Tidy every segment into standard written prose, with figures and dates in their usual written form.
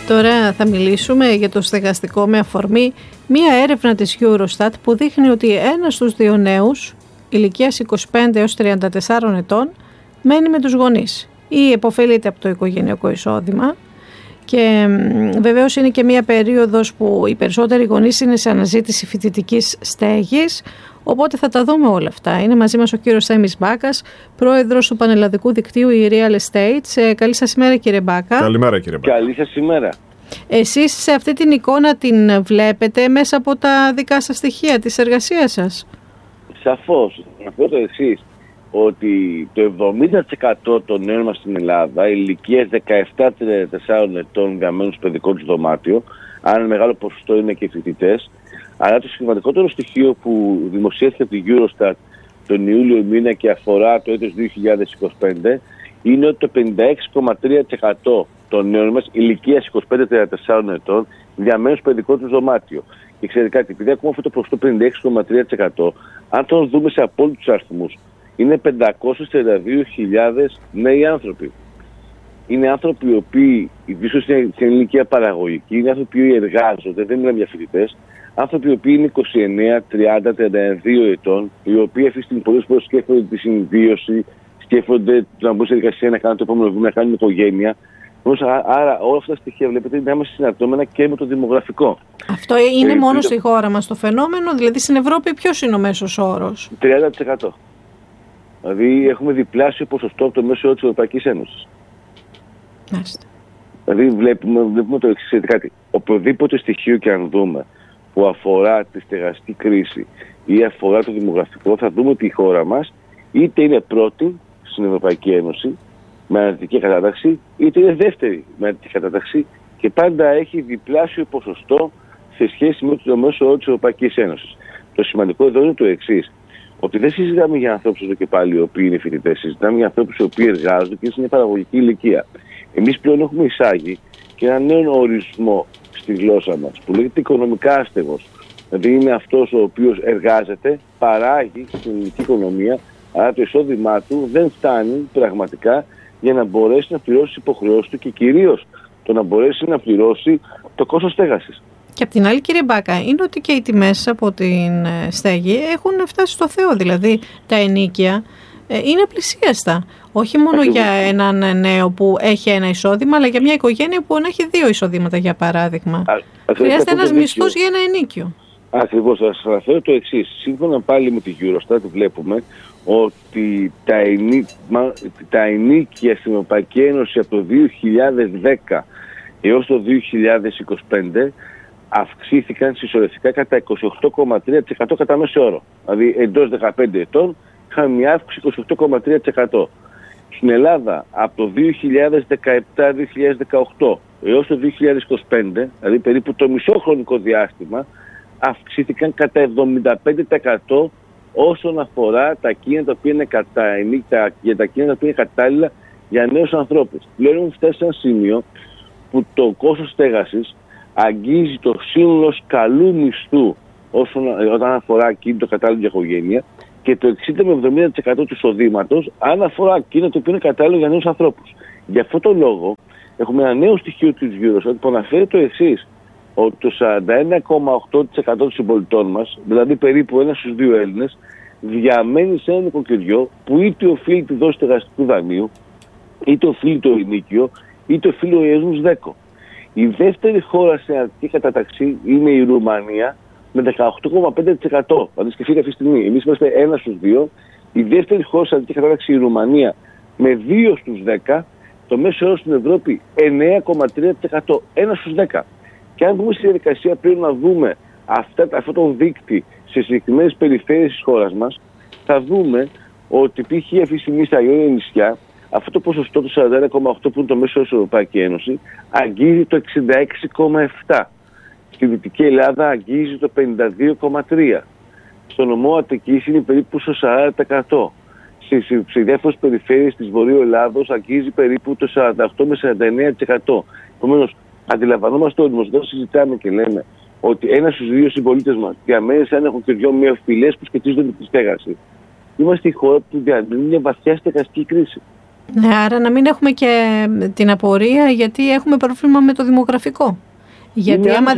Τώρα θα μιλήσουμε για το στεγαστικό με αφορμή μία έρευνα της Eurostat που δείχνει ότι 1 στους 2 νέους ηλικίας 25 έως 34 ετών μένει με τους γονείς ή επωφελείται από το οικογενειακό εισόδημα. Και βεβαίως είναι και μία περίοδος που οι περισσότεροι γονείς είναι σε αναζήτηση φοιτητικής στέγης, οπότε θα τα δούμε όλα αυτά. Είναι μαζί μας ο κύριος Θέμης Μπάκας, πρόεδρος του Πανελλαδικού Δικτύου η Real Estate. Καλή σας ημέρα, κύριε Μπάκα. Καλημέρα, κύριε Μπάκα. Καλή σας ημέρα. Εσείς σε αυτή την εικόνα την βλέπετε μέσα από τα δικά σας στοιχεία της εργασίας σας? Σαφώς. Να πω το εξής, ότι το 70% των νέων μας στην Ελλάδα ηλικίας 17-34 ετών γαμμένους στο παιδικό τους δωμάτιο, αν μεγάλο ποσοστό είναι και φοιτητές, αλλά το σημαντικότερο στοιχείο που δημοσιεύθηκε από την Eurostat τον Ιούλιο μήνα και αφορά το έτος 2025 είναι ότι το 56,3% των νέων μας ηλικίας 25-34 ετών διαμένουν στο παιδικό τους δωμάτιο. Και ξέρετε κάτι, επειδή ακόμα αυτό το ποσοστό 56,3%, αν το δούμε σε απόλυτους αριθμούς, είναι 542.000 νέοι άνθρωποι. Είναι άνθρωποι οι οποίοι ίσως είναι σε ηλικία παραγωγική, είναι άνθρωποι οι οποίοι εργάζονται, δεν μιλάμε για φοιτητές, άνθρωποι οι οποίοι είναι 29, 30, 32 ετών, οι οποίοι αυτή τη στιγμή πολλές φορές σκέφτονται τη συμβίωση, σκέφτονται να μπουν σε εργασία, να κάνουν το επόμενο βήμα, να κάνουν οικογένεια. Άρα όλα αυτά τα στοιχεία βλέπετε είναι άμεσα συναρτώμενα και με το δημογραφικό. Αυτό είναι μόνο στη χώρα μας το φαινόμενο, δηλαδή στην Ευρώπη ποιος είναι ο μέσος όρος? 30%. Δηλαδή έχουμε διπλάσιο ποσοστό από το μέσο όρο της Ευρωπαϊκής Ένωσης. Δηλαδή βλέπουμε το εξής, κάτι. Οποιοδήποτε στοιχείο και αν δούμε που αφορά τη στεγαστική κρίση ή αφορά το δημογραφικό, θα δούμε ότι η χώρα μας είτε είναι πρώτη στην Ευρωπαϊκή Ένωση με αναλυτική κατάταξη, είτε είναι δεύτερη με αναλυτική κατάταξη και πάντα έχει διπλάσιο ποσοστό σε σχέση με το μέσο όρο της Ευρωπαϊκής Ένωσης. Το σημαντικό εδώ είναι το εξής, ότι δεν συζητάμε για ανθρώπους εδώ και πάλι οι οποίοι είναι φοιτητές, συζητάμε για ανθρώπους οι οποίοι εργάζονται και είναι σε μια παραγωγική ηλικία. Εμείς πλέον έχουμε εισάγει και έναν νέο ορισμό στη γλώσσα μας που λέγεται οικονομικά άστεγος. Δηλαδή είναι αυτός ο οποίος εργάζεται, παράγει στην ελληνική οικονομία, αλλά το εισόδημά του δεν φτάνει πραγματικά για να μπορέσει να πληρώσει τις υποχρεώσεις του και κυρίως το να μπορέσει να πληρώσει το κόστος στέγασης. Και απ' την άλλη, κύριε Μπάκα, είναι ότι και οι τιμές από την στέγη έχουν φτάσει στο Θεό. Δηλαδή τα ενοίκια είναι πλησίαστα. Όχι μόνο για έναν νέο που έχει ένα εισόδημα, αλλά για μια οικογένεια που έχει 2 εισοδήματα, για παράδειγμα. Χρειάζεται ένας μισθός για ένα ενοίκιο. Ακριβώς. Θα σας αναφέρω το εξής. Σύμφωνα πάλι με τη Eurostat βλέπουμε ότι τα ενοίκια στην Ευρωπαϊκή Ένωση από το 2010 έως το 2025 αυξήθηκαν συσσωρευτικά κατά 28,3% κατά μέσο όρο. Δηλαδή εντός 15 ετών είχαμε μια αύξηση 28,3%. Στην Ελλάδα από το 2017-2018 έως το 2025, δηλαδή περίπου το μισό χρονικό διάστημα, αυξήθηκαν κατά 75% όσον αφορά τα κίνητα τα οποία είναι κατάλληλα για νέους ανθρώπους. Πλέον έχουμε φτάσει σε ένα σημείο που το κόστος στέγασης αγγίζει το σύνολο καλού μισθού όταν αφορά κίνητο κατάλληλο για οικογένεια και το 60 με 70% του εισοδήματος αν αφορά κίνητο το οποίο είναι κατάλληλο για νέους ανθρώπους. Γι' αυτό το λόγο έχουμε ένα νέο στοιχείο της Eurostat που αναφέρει το εξής, ότι το 41,8% των συμπολιτών μας, δηλαδή περίπου 1 στους 2 Έλληνες, διαμένει σε ένα νοικοκυριό που είτε οφείλει τη δόση στεγαστικού δανείου, είτε οφείλει το ενοίκιο, είτε οφείλει ο ιερούς δέκο. Η δεύτερη χώρα σε αναλυτική κατάταξη είναι η Ρουμανία με 18,5%. Δηλαδή σκεφτείτε αυτή τη στιγμή, εμείς είμαστε 1 στους 2, η δεύτερη χώρα σε αναλυτική κατάταξη η Ρουμανία με 2 στους 10, το μέσο όρο στην Ευρώπη 9,3%, 1 στους 10. Και αν μπούμε στη διαδικασία πριν να δούμε αυτό το δείκτη σε συγκεκριμένες περιφέρειες της χώρας μας, θα δούμε ότι π.χ. αυτή τη στιγμή στα Ιόνια νησιά, αυτό το ποσοστό του 41,8 που είναι το μέσο όρο στην Ευρωπαϊκή Ένωση, αγγίζει το 66,7. Στη Δυτική Ελλάδα αγγίζει το 52,3. Στο νομό Αττικής είναι περίπου στο 40%. Σε διάφορες περιφέρειες της Βορείου Ελλάδος αγγίζει περίπου το 48 με 49%. Επομένως, αντιλαμβανόμαστε όλοι μας, όταν συζητάμε και λέμε ότι 1 στους 2 συμπολίτες μας διαμένει σε ένα νοικοκυριό με οφειλές που σχετίζονται με τη στέγαση. Είμαστε η χώρα που διανύει μια βαθιά στεγαστική κρίση. Ναι, άρα να μην έχουμε και την απορία γιατί έχουμε πρόβλημα με το δημογραφικό. Γιατί αν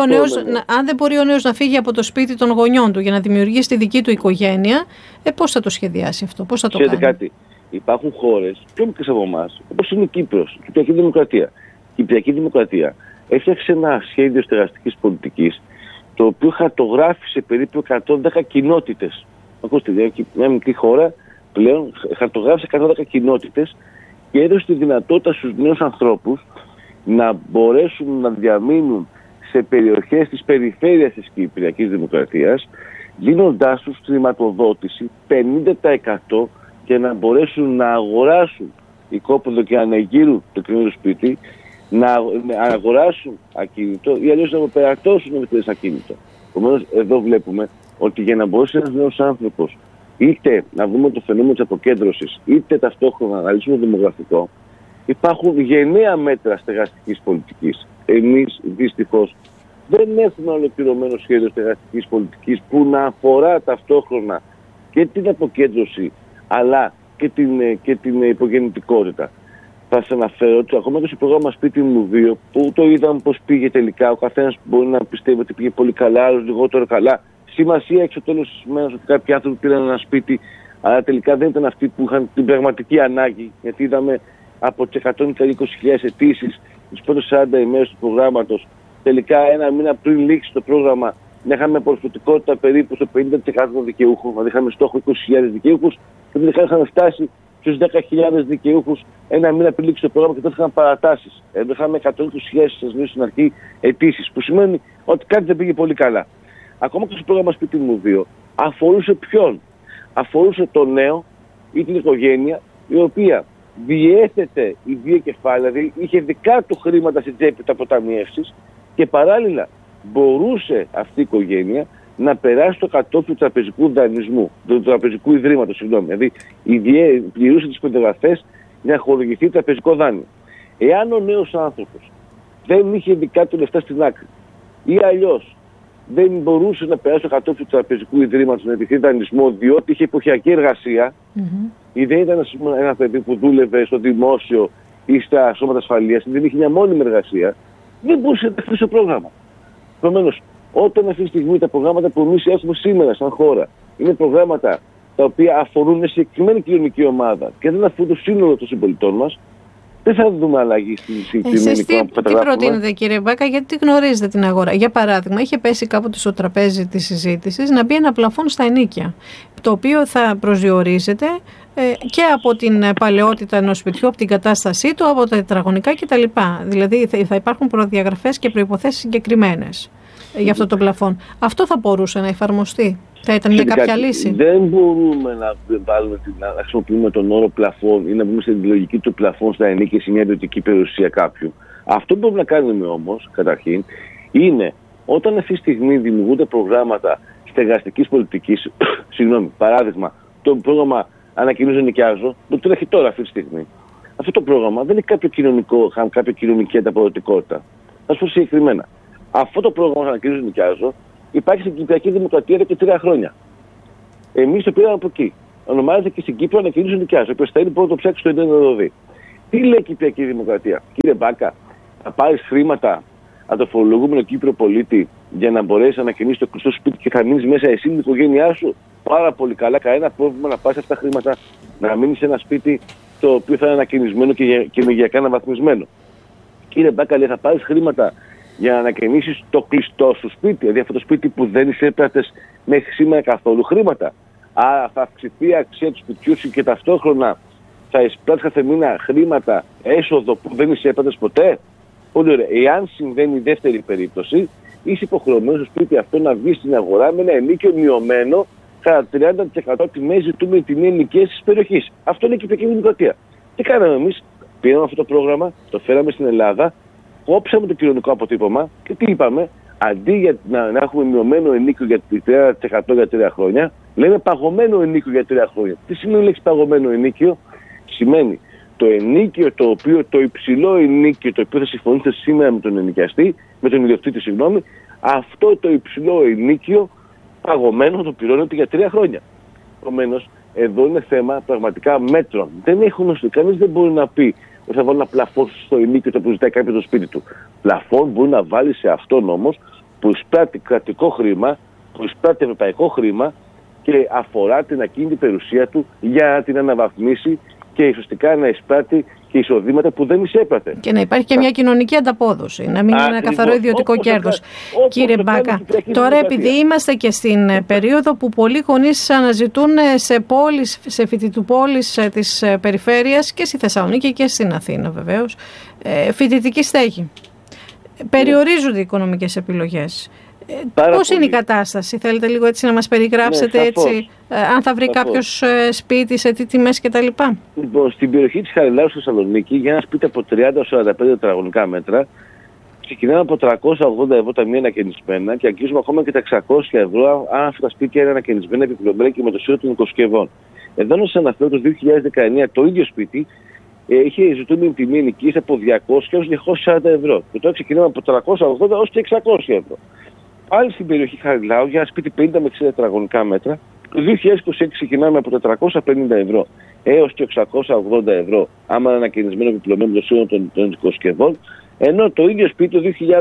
δεν μπορεί ο νέος να φύγει από το σπίτι των γονιών του για να δημιουργήσει τη δική του οικογένεια, πώς θα το σχεδιάσει αυτό, πώς θα το κάνει? Κάτι. Υπάρχουν χώρες, πιο μικρές από εμάς, όπως είναι η Κύπρος, η Κυπριακή Δημοκρατία. Η Κυπριακή Δημοκρατία έφτιαξε ένα σχέδιο στεγαστικής πολιτικής, το οποίο χαρτογράφησε σε περίπου 110 κοινότητες. Ακούστε, μια μικρή χώρα πλέον χαρτογράφησε 110 κοινότητες και έδωσε τη δυνατότητα στους νέους ανθρώπους να μπορέσουν να διαμείνουν σε περιοχές της περιφέρειας της Κυπριακής Δημοκρατίας, δίνοντάς τους χρηματοδότηση 50% για να μπορέσουν να αγοράσουν οικόπεδο και ανεγείρουν το κοινό του σπίτι, να αγοράσουν ακίνητο ή αλλιώς να περατώσουν με ακίνητο. Επομένως, εδώ βλέπουμε ότι για να μπορέσει ένας νέος άνθρωπος είτε να δούμε το φαινόμενο της αποκέντρωσης, είτε ταυτόχρονα να λύσουμε το δημογραφικό, υπάρχουν γενναία μέτρα στεγαστικής πολιτικής. Εμείς δυστυχώς δεν έχουμε ολοκληρωμένο σχέδιο στεγαστικής πολιτικής που να αφορά ταυτόχρονα και την αποκέντρωση αλλά και την υπογεννητικότητα. Θα σας αναφέρω ότι ακόμα και στο πρόγραμμα Σπίτι μου 2, που το είδαμε πώς πήγε τελικά, ο καθένας μπορεί να πιστεύει ότι πήγε πολύ καλά, άλλος λιγότερο καλά. Σημασία έχει στο τέλος της ημέρας ότι κάποιοι άνθρωποι πήραν ένα σπίτι, αλλά τελικά δεν ήταν αυτοί που είχαν την πραγματική ανάγκη, γιατί είδαμε από τις 120.000 αιτήσεις τις πρώτες 40 ημέρες του προγράμματος, τελικά ένα μήνα πριν λήξει το πρόγραμμα, να είχαμε προσωπικότητα περίπου στο 50% των δικαιούχων, δηλαδή είχαμε στόχο 20.000 δικαιούχους και τελικά είχαμε φτάσει στους 10.000 δικαιούχους ένα μήνα πριν λήξει το πρόγραμμα και τότε είχαν παρατάσεις. Εδώ είχαμε 120.000 στην αρχή αιτήσεις, που σημαίνει ότι κάτι δεν πήγε πολύ καλά. Ακόμα και στο πρόγραμμα Σπίτι μου 2 αφορούσε ποιον? Αφορούσε το νέο ή την οικογένεια η οποία διέθετε η δύο κεφάλαια, δηλαδή είχε δικά του χρήματα στην τσέπη τα αποταμιεύσεις και παράλληλα μπορούσε αυτή η οικογένεια να περάσει το κατόφλι του τραπεζικού δανεισμού, του τραπεζικού ιδρύματος, δηλαδή πληρούσε τις προδιαγραφές για να χορηγηθεί τραπεζικό δάνειο. Εάν ο νέος άνθρωπος δεν είχε δικά του λεφτά στην άκρη ή αλλιώς δεν μπορούσε να περάσει το κατόφλι του τραπεζικού ιδρύματος να επιτύχει δανεισμό διότι είχε εποχιακή εργασία ή δεν ήταν ένα παιδί που δούλευε στο δημόσιο ή στα σώματα ασφαλείας, δεν είχε μια μόνιμη εργασία, δεν μπορούσε να δεχτεί το πρόγραμμα. Επομένως, όταν αυτή τη στιγμή τα προγράμματα που εμείς έχουμε σήμερα σαν χώρα είναι προγράμματα τα οποία αφορούν μια συγκεκριμένη κοινωνική ομάδα και δεν αφορούν το σύνολο των συμπολιτών μας, δεν θα δούμε αλλαγή στη συγκεκριμένη εικόνα που καταγράφουμε. Τι προτείνετε, κύριε Μπάκα, γιατί γνωρίζετε την αγορά? Για παράδειγμα, είχε πέσει κάποτε στο τραπέζι της συζήτησης να μπει ένα πλαφόν στα ενοίκια, το οποίο θα προσδιορίζεται και από την παλαιότητα ενός σπιτιού, από την κατάστασή του, από τα τετραγωνικά κτλ. Δηλαδή θα υπάρχουν προδιαγραφές και προϋποθέσεις συγκεκριμένες για αυτό το πλαφόν. Αυτό θα μπορούσε να εφαρμοστεί? Θα ήταν μια κάποια λύση? Δεν μπορούμε να χρησιμοποιούμε τον όρο πλαφόν ή να μπούμε στην λογική του πλαφόν στα ενίκια σε μια ιδιωτική περιουσία κάποιου. Αυτό που μπορούμε να κάνουμε όμως, καταρχήν, είναι όταν αυτή τη στιγμή δημιουργούνται προγράμματα στεγαστικής πολιτικής, παράδειγμα, το πρόγραμμα Ανακοινίζω Νοικιάζω, το τρέχει τώρα αυτή τη στιγμή. Αυτό το πρόγραμμα δεν έχει κάποια κοινωνική ανταποδοτικότητα. Θα σας πω συγκεκριμένα. Αυτό το πρόγραμμα Ανακοινίζω Νοικιάζω υπάρχει στην Κυπριακή Δημοκρατία εδώ και 3 χρόνια. Εμείς το πήραμε από εκεί. Ονομάζεται και στην Κύπρο Ανακοινίζω Νοικιάζω. Όποιος θέλει μπορεί να το ψάξει στο Ιντερνετ να το δει. Τι λέει η Κυπριακή Δημοκρατία? Κύριε Μπάκα, θα πάρεις χρήματα από το φορολογούμενο Κύπριο πολίτη για να μπορέσει να ανακοινήσει το κλειστό σπίτι και θα μείνεις μέσα εσύ με την οικογένειά σου? Πάρα πολύ καλά, κανένα πρόβλημα να πάρεις αυτά τα χρήματα να μείνεις σε ένα σπίτι το οποίο θα είναι ανακοινισμένο και ενεργειακά αναβαθμισμένο. Κύριε Μπάκα, λέει, θα πάρεις χρήματα για να ανακαινήσεις το κλειστό σου σπίτι, δηλαδή αυτό το σπίτι που δεν εισέπρατες μέχρι σήμερα καθόλου χρήματα. Άρα θα αυξηθεί η αξία του σπιτιού σου και ταυτόχρονα θα εισπράττεις κάθε μήνα χρήματα, έσοδο που δεν εισέπρατες ποτέ. Πολύ ωραία. Εάν συμβαίνει η δεύτερη περίπτωση, είσαι υποχρεωμένος στο σπίτι αυτό να βγει στην αγορά με ένα ενίκιο μειωμένο κατά 30% τη μέση ζητούμενη τιμή ενοικίας της περιοχής. Αυτό είναι η Κυπριακή Δημοκρατία. Τι κάναμε εμείς? Πήραμε αυτό το πρόγραμμα, το φέραμε στην Ελλάδα, κόψαμε το κοινωνικό αποτύπωμα και τι είπαμε? Αντί για να έχουμε μειωμένο ενίκιο για 30% για 3 χρόνια, λέμε παγωμένο ενίκιο για 3 χρόνια. Τι σημαίνει η λέξη παγωμένο ενίκιο? Σημαίνει το ενίκιο το υψηλό ενίκιο το οποίο θα συμφωνήσετε σήμερα με τον ενοικιαστή, με τον ιδιοκτήτη, αυτό το υψηλό ενίκιο παγωμένο το πληρώνεται για 3 χρόνια. Επομένως, Εδώ είναι θέμα πραγματικά μέτρων. Κανείς δεν μπορεί να πει ότι θα βάλει ένα πλαφόν στο ενίκιο το που ζητάει κάποιο το σπίτι του. Πλαφόν μπορεί να βάλει σε αυτόν όμως που εισπράττει κρατικό χρήμα, που εισπράττει ευρωπαϊκό χρήμα και αφορά την ακίνητη περιουσία του για να την αναβαθμίσει και ουσιαστικά να εισπράττει και εισοδήματα που δεν εισέπρατε. Και να υπάρχει και μια κοινωνική ανταπόδοση, να μην είναι ένα καθαρό ιδιωτικό κέρδος. Κύριε Μπάκα, τώρα επειδή είμαστε και στην περίοδο που πολλοί γονείς αναζητούν σε φοιτητοπόλεις της περιφέρειας και στη Θεσσαλονίκη και στην Αθήνα βεβαίως, φοιτητική στέγη. Περιορίζονται οι οικονομικές επιλογές. Πώς είναι η κατάσταση, θέλετε λίγο έτσι να μας περιγράψετε, έτσι, αν θα βρει κάποιος σπίτι, σε τι τιμές κτλ. Λοιπόν, στην περιοχή της Χαριλάου στη Θεσσαλονίκη, για ένα σπίτι από 30-45 τετραγωνικά μέτρα, ξεκινάμε από 380 ευρώ τα μία ανακαινισμένα και αγγίζουμε ακόμα και τα 600 ευρώ αν αυτά τα σπίτια είναι ανακαινισμένα, επιπλωμένα και με το σύνολο των οικοσκευών. Εδώ να σας αναφέρω το 2019 το ίδιο σπίτι είχε ζητούμενη τιμή ενοικίας από 200 έως 240 ευρώ. Και τώρα ξεκινάμε από 380 έως και 600 ευρώ. Πάλι στην περιοχή Χαριλάου, για ένα σπίτι 50 με 60 τετραγωνικά μέτρα, το 2026 ξεκινάμε από 450 ευρώ έως και 680 ευρώ, άμα είναι ανακαινισμένο επιπλωμένο με το σύνολο των οικοσκευών, ενώ το ίδιο σπίτι το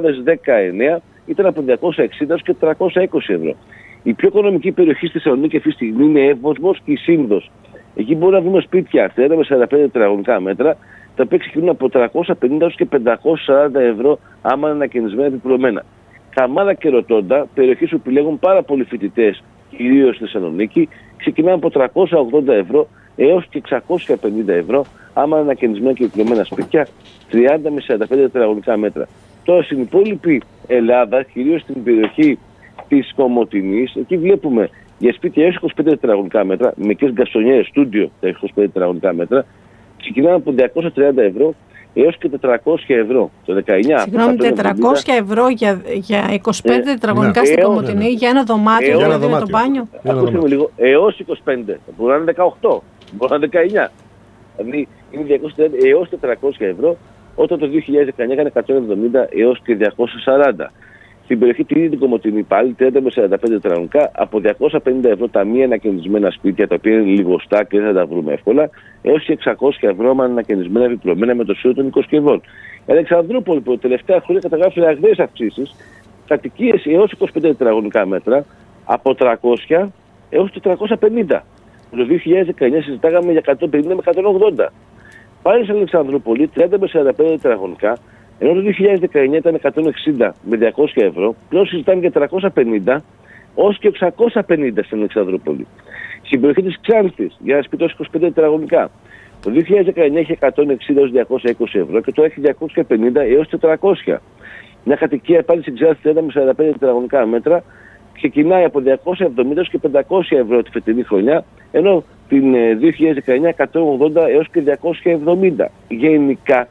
2019 ήταν από 260 έως και 320 ευρώ. Η πιο οικονομική περιοχή στη Θεσσαλονίκη αυτή τη στιγμή είναι Εύωσμος και η Σύνδος. Εκεί μπορούμε να δούμε σπίτια 30 με 45 τετραγωνικά μέτρα, τα οποία ξεκινούν από 350 έως και 540 ευρώ, άμα είναι ανακαινισμένα επιπλωμένα. Καμάρα και Ροτόντα, περιοχές που επιλέγουν πάρα πολλοί φοιτητές, κυρίως στη Θεσσαλονίκη, ξεκινάμε από 380 ευρώ έως και 650 ευρώ, άμα είναι ανακαινισμένα και επιπλωμένα σπίτια 30 με 45 τετραγωνικά μέτρα. Τώρα στην υπόλοιπη Ελλάδα, κυρίως στην περιοχή της Κομοτηνής, εκεί βλέπουμε για σπίτια έως 25 τετραγωνικά μέτρα, μικρές γκαστονιέρες, στούντιο τα 25 τετραγωνικά μέτρα, ξεκινάμε από 230 ευρώ έως και 400 ευρώ. Το 19. Συγγνώμη, 400 ευρώ για 25 τετραγωνικά στην Κομοτηνή, για ένα δωμάτιο, δηλαδή με το μπάνιο. Ακούστε με λίγο, έως 25, μπορεί να είναι 18, μπορεί να είναι 19. Δηλαδή είναι 230 έως 400 ευρώ, όταν το 2019 έκανε 170 έως και 240. Στην περιοχή την Κομοτηνή πάλι 30 με 45 τετραγωνικά, από 250 ευρώ τα μία ανακαινισμένα σπίτια, τα οποία είναι λιγοστά και δεν θα τα βρούμε εύκολα, έως και 600 ευρώ με ανακαινισμένα επιπλωμένα με το σύνολο των οικοσκευών. Η Αλεξανδρούπολη που τα τελευταία χρόνια καταγράφει αγραίες αυξήσεις, κατοικίες έως 25 τετραγωνικά μέτρα, από 300 έως 450. Το 2019 συζητάγαμε για 150 με 180. Πάλι στην Αλεξανδρούπολη 30 με 45 τετραγωνικά, ενώ το 2019 ήταν 160 με 200 ευρώ, πλέον συζητάμε για 350 ως και 650 στην Αλεξανδρούπολη. Στην περιοχή της Ξάνθης, για ένα σπίτι 25 τετραγωνικά, το 2019 είχε 160 έως 220 ευρώ και τώρα έχει 250 έως 400. Μια κατοικία πάλι στην Ξάνθη 30 με 45 τετραγωνικά μέτρα ξεκινάει από 270 έως και 500 ευρώ τη φετινή χρονιά, ενώ την 2019 180 έως και 270. Γενικά,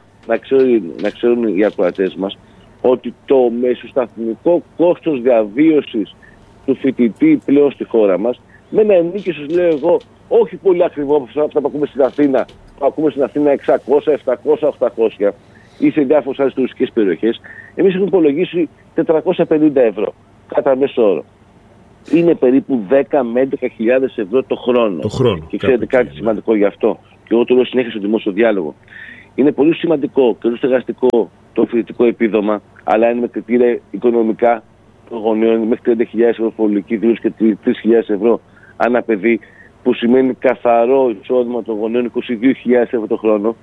να ξέρουν οι ακροατές μας ότι το μεσοσταθμικό κόστος διαβίωσης του φοιτητή πλέον στη χώρα μας, με ένα ενίκιο σας λέω εγώ, όχι πολύ ακριβό από αυτά που ακούμε στην Αθήνα, που ακούμε στην Αθήνα 600, 700, 800 ή σε διάφορες άλλες τουριστικές περιοχές, εμείς έχουμε υπολογίσει 450 ευρώ κατά μέσο όρο. Είναι περίπου 10 με 11.000 ευρώ το χρόνο. Και ξέρετε κάτι σημαντικό γι' αυτό, και εγώ το λέω συνέχεια στο δημόσιο διάλογο. Είναι πολύ σημαντικό και το στεγαστικό το φοιτητικό επίδομα, αλλά είναι με κριτήρια οικονομικά των γονέων μέχρι 30.000 ευρώ φορολογική δήλωση και 3.000 ευρώ ανά παιδί, που σημαίνει καθαρό εισόδημα των γονέων 22.000 ευρώ το χρόνο.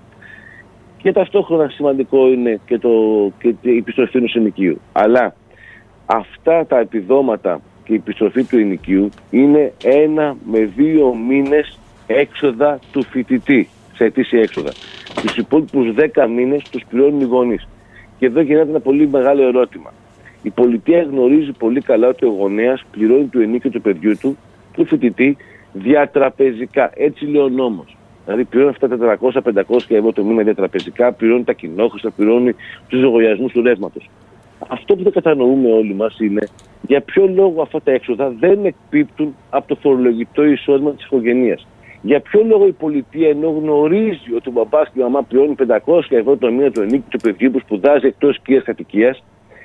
Και ταυτόχρονα σημαντικό είναι και η επιστροφή ενός ενοικίου. Αλλά αυτά τα επιδόματα και η επιστροφή του ενοικίου είναι 1 με 2 μήνες έξοδα του φοιτητή, σε αιτήσια έξοδα. Τους υπόλοιπους 10 μήνες τους πληρώνουν οι γονείς. Και εδώ γίνεται ένα πολύ μεγάλο ερώτημα. Η πολιτεία γνωρίζει πολύ καλά ότι ο γονέας πληρώνει το ενίκιο του παιδιού του φοιτητή, διατραπεζικά. Έτσι λέει ο νόμος. Δηλαδή πληρώνει αυτά τα 400-500 ευρώ το μήνα διατραπεζικά, πληρώνει τα κοινόχρηστα, πληρώνει τους λογαριασμούς του ρεύματος. Αυτό που δεν κατανοούμε όλοι μας είναι για ποιο λόγο αυτά τα έξοδα δεν εκπίπτουν από το φορολογητό εισόδημα της οικογένειας. Για ποιο λόγο η πολιτεία, ενώ γνωρίζει ότι ο μπαμπάς και η μαμά πληρώνει 500 ευρώ το μήνα το ενίκιο του παιδιού που σπουδάζει εκτός οικίας κατοικίας,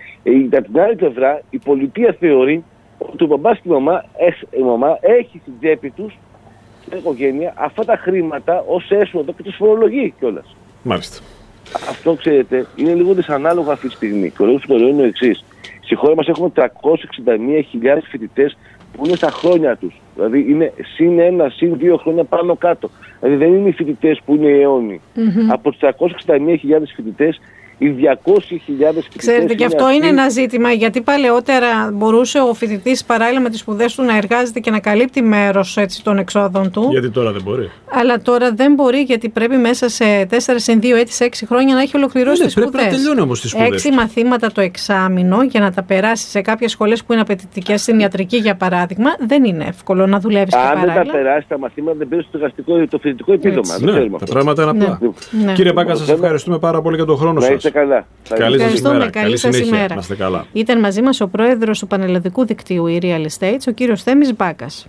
από την άλλη πλευρά η πολιτεία θεωρεί ότι ο μπαμπάς και η μαμά έχει στην τσέπη τους η οικογένεια αυτά τα χρήματα ως έσοδο και τους φορολογεί κιόλας. Μάλιστα. Αυτό, ξέρετε, είναι λίγο δυσανάλογο αυτή τη στιγμή. Και ο λόγος που το λέω είναι ο εξής. Στη χώρα μας έχουμε 361.000 φοιτητές που είναι στα χρόνια τους. Δηλαδή είναι συν 1, συν 2 χρόνια πάνω κάτω. Δηλαδή δεν είναι οι φοιτητές που είναι αιώνιοι. Από τους 361.000 φοιτητές, οι 200.000 φοιτητές. Ξέρετε, και αυτό είναι ένα ζήτημα, γιατί παλαιότερα μπορούσε ο φοιτητής παράλληλα με τις σπουδές του να εργάζεται και να καλύπτει μέρος των εξόδων του. Γιατί τώρα δεν μπορεί. Αλλά τώρα δεν μπορεί, γιατί πρέπει μέσα σε 4 συν 2 έτη, σε 6 χρόνια να έχει ολοκληρώσει τις σπουδές. Πρέπει να τελειώνει όμως τις σπουδές. 6 μαθήματα το εξάμηνο για να τα περάσει σε κάποιες σχολές που είναι απαιτητικές, στην ιατρική για παράδειγμα, δεν είναι εύκολο να δουλεύεις και παράλληλα. Αν δεν τα περάσει τα μαθήματα, δεν παίρνει το φοιτητικό επίδομα. Ναι, τα πράγματα είναι απλά. Ναι. Κύριε Μπάκα, σας ευχαριστούμε πάρα πολύ για τον χρόνο σας. Να είστε καλά. Καλή σας ημέρα. Να είστε καλά. Ήταν μαζί μας ο πρόεδρος του Πανελλαδικού Δικτύου e-Real Estates, ο κύριος Θέμης Μπάκας.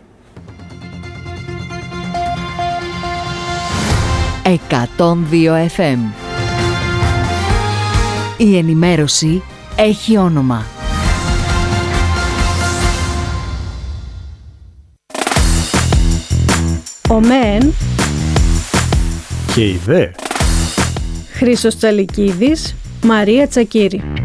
102 FM. Η ενημέρωση έχει όνομα. Ο ΜΕΝ Και η ΔΕ. Χρήστος Τσαλικίδης, Μαρία Τσακύρη.